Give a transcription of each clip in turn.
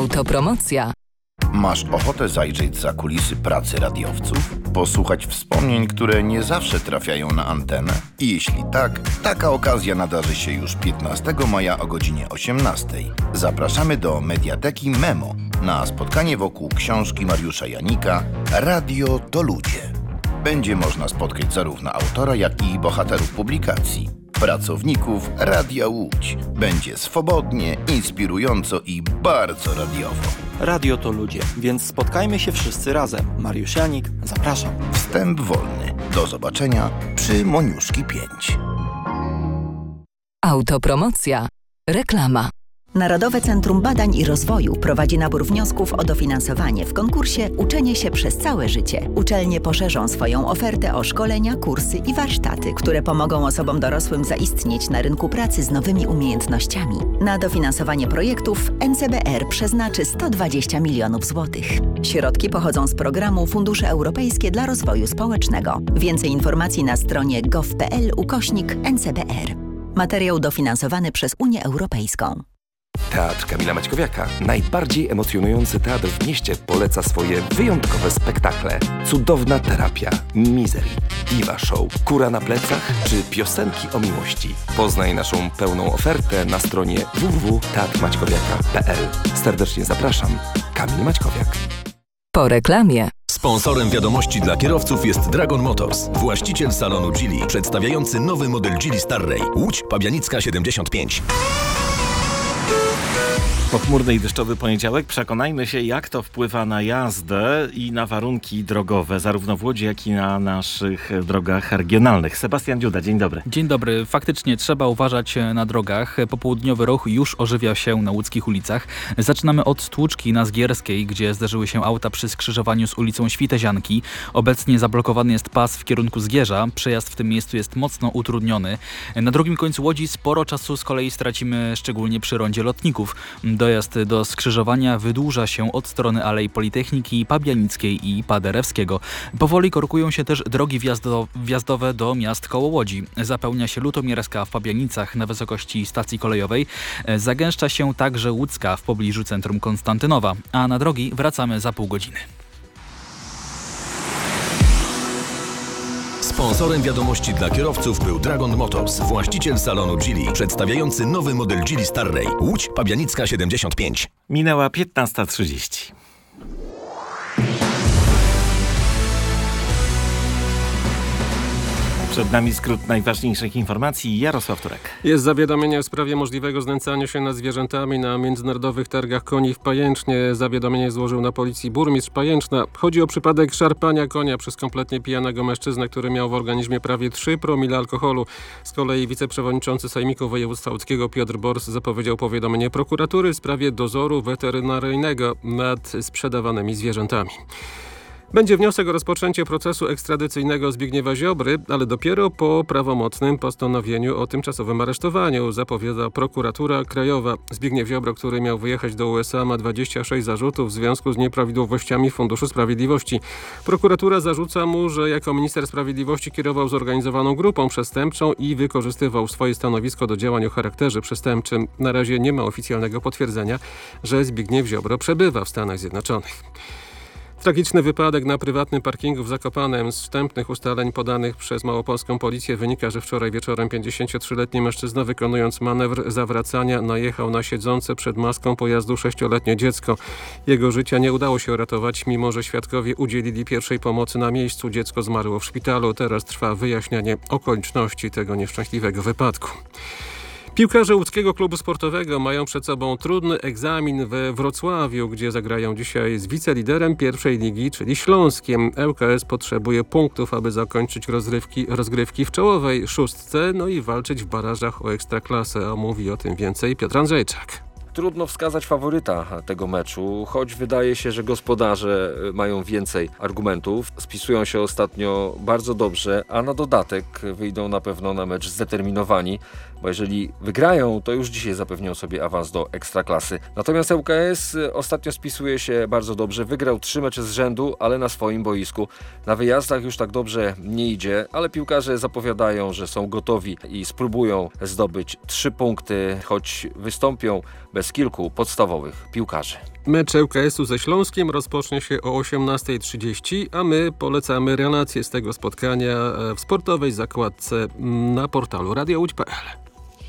Autopromocja. Masz ochotę zajrzeć za kulisy pracy radiowców? Posłuchać wspomnień, które nie zawsze trafiają na antenę? I jeśli tak, taka okazja nadarzy się już 15 maja o godzinie 18. Zapraszamy do Mediateki Memo na spotkanie wokół książki Mariusza Janika Radio to ludzie. Będzie można spotkać zarówno autora, jak i bohaterów publikacji, pracowników Radia Łódź. Będzie swobodnie, inspirująco i bardzo radiowo. Radio to ludzie, więc spotkajmy się wszyscy razem. Mariusz Janik, zapraszam. Wstęp wolny. Do zobaczenia przy Moniuszki 5. Autopromocja. Reklama. Narodowe Centrum Badań i Rozwoju prowadzi nabór wniosków o dofinansowanie w konkursie Uczenie się przez całe życie. Uczelnie poszerzą swoją ofertę o szkolenia, kursy i warsztaty, które pomogą osobom dorosłym zaistnieć na rynku pracy z nowymi umiejętnościami. Na dofinansowanie projektów NCBR przeznaczy 120 milionów złotych. Środki pochodzą z programu Fundusze Europejskie dla Rozwoju Społecznego. Więcej informacji na stronie gov.pl/NCBR. Materiał dofinansowany przez Unię Europejską. Teatr Kamila Maćkowiaka, najbardziej emocjonujący teatr w mieście, poleca swoje wyjątkowe spektakle. Cudowna terapia, Misery, Diva Show, Kura na plecach czy Piosenki o miłości. Poznaj naszą pełną ofertę na stronie www.teatrmaćkowiaka.pl. Serdecznie zapraszam, Kamil Maćkowiak. Po reklamie. Sponsorem wiadomości dla kierowców jest Dragon Motors, właściciel salonu Geely, przedstawiający nowy model Geely Starray. Łódź, Pabianicka 75. Pochmurny i deszczowy poniedziałek. Przekonajmy się, jak to wpływa na jazdę i na warunki drogowe, zarówno w Łodzi, jak i na naszych drogach regionalnych. Sebastian Dziuda, dzień dobry. Dzień dobry. Faktycznie trzeba uważać na drogach. Popołudniowy ruch już ożywia się na łódzkich ulicach. Zaczynamy od Tłuczki na Zgierskiej, gdzie zderzyły się auta przy skrzyżowaniu z ulicą Świtezianki. Obecnie zablokowany jest pas w kierunku Zgierza. Przejazd w tym miejscu jest mocno utrudniony. Na drugim końcu Łodzi sporo czasu z kolei stracimy, szczególnie przy rondzie Lotników. Dojazd do skrzyżowania wydłuża się od strony Alei Politechniki, Pabianickiej i Paderewskiego. Powoli korkują się też drogi wjazdowe do miast koło Łodzi. Zapełnia się Lutomierska w Pabianicach na wysokości stacji kolejowej. Zagęszcza się także Łódzka w pobliżu centrum Konstantynowa. A na drogi wracamy za pół godziny. Sponsorem wiadomości dla kierowców był Dragon Motors, właściciel salonu Geely, przedstawiający nowy model Geely Starray. Łódź, Pabianicka 75. Minęła 15:30. Przed nami skrót najważniejszych informacji. Jarosław Turek. Jest zawiadomienie w sprawie możliwego znęcania się nad zwierzętami na międzynarodowych targach koni w Pajęcznie. Zawiadomienie złożył na policji burmistrz Pajęczna. Chodzi o przypadek szarpania konia przez kompletnie pijanego mężczyznę, który miał w organizmie prawie 3 promile alkoholu. Z kolei wiceprzewodniczący Sejmiku Województwa Łódzkiego Piotr Bors zapowiedział powiadomienie prokuratury w sprawie dozoru weterynaryjnego nad sprzedawanymi zwierzętami. Będzie wniosek o rozpoczęcie procesu ekstradycyjnego Zbigniewa Ziobry, ale dopiero po prawomocnym postanowieniu o tymczasowym aresztowaniu, zapowiada prokuratura krajowa. Zbigniew Ziobro, który miał wyjechać do USA, ma 26 zarzutów w związku z nieprawidłowościami w Funduszu Sprawiedliwości. Prokuratura zarzuca mu, że jako minister sprawiedliwości kierował zorganizowaną grupą przestępczą i wykorzystywał swoje stanowisko do działań o charakterze przestępczym. Na razie nie ma oficjalnego potwierdzenia, że Zbigniew Ziobro przebywa w Stanach Zjednoczonych. Tragiczny wypadek na prywatnym parkingu w Zakopanem. Z wstępnych ustaleń podanych przez małopolską policję wynika, że wczoraj wieczorem 53-letni mężczyzna, wykonując manewr zawracania, najechał na siedzące przed maską pojazdu 6-letnie dziecko. Jego życia nie udało się uratować, mimo że świadkowie udzielili pierwszej pomocy na miejscu. Dziecko zmarło w szpitalu. Teraz trwa wyjaśnianie okoliczności tego nieszczęśliwego wypadku. Piłkarze łódzkiego klubu sportowego mają przed sobą trudny egzamin we Wrocławiu, gdzie zagrają dzisiaj z wiceliderem pierwszej ligi, czyli Śląskiem. ŁKS potrzebuje punktów, aby zakończyć rozgrywki w czołowej szóstce, no i walczyć w barażach o Ekstraklasę. A mówi o tym więcej Piotr Andrzejczak. Trudno wskazać faworyta tego meczu, choć wydaje się, że gospodarze mają więcej argumentów. Spisują się ostatnio bardzo dobrze, a na dodatek wyjdą na pewno na mecz zdeterminowani, bo jeżeli wygrają, to już dzisiaj zapewnią sobie awans do Ekstraklasy. Natomiast ŁKS ostatnio spisuje się bardzo dobrze. Wygrał 3 mecze z rzędu, ale na swoim boisku. Na wyjazdach już tak dobrze nie idzie, ale piłkarze zapowiadają, że są gotowi i spróbują zdobyć 3 punkty, choć wystąpią bez bez kilku podstawowych piłkarzy. Mecz ŁKS-u ze Śląskiem rozpocznie się o 18:30, a my polecamy relacje z tego spotkania w sportowej zakładce na portalu radiołódź.pl.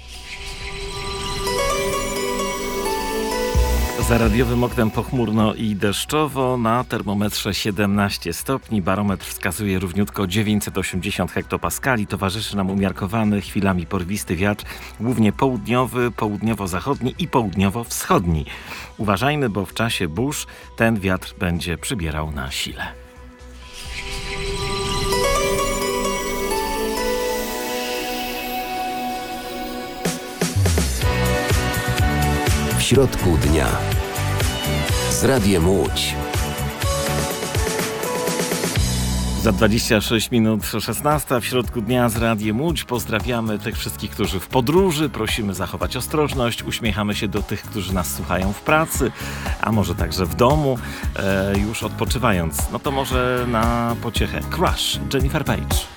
Za radiowym oknem pochmurno i deszczowo, na termometrze 17 stopni, barometr wskazuje równiutko 980 hektopaskali, towarzyszy nam umiarkowany, chwilami porwisty wiatr, głównie południowy, południowo-zachodni i południowo-wschodni. Uważajmy, bo w czasie burz ten wiatr będzie przybierał na sile. W środku dnia z Radiem Łódź. Za 26 minut 16 w środku dnia z Radiem Łódź. Pozdrawiamy tych wszystkich, którzy w podróży. Prosimy zachować ostrożność. Uśmiechamy się do tych, którzy nas słuchają w pracy, a może także w domu, już odpoczywając. No to może na pociechę Crush, Jennifer Page.